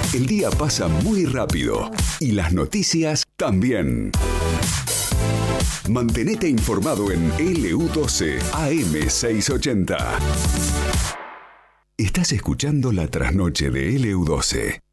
El día pasa muy rápido y las noticias también. Mantenete informado en LU12 AM680. Estás escuchando La Trasnoche de LU12.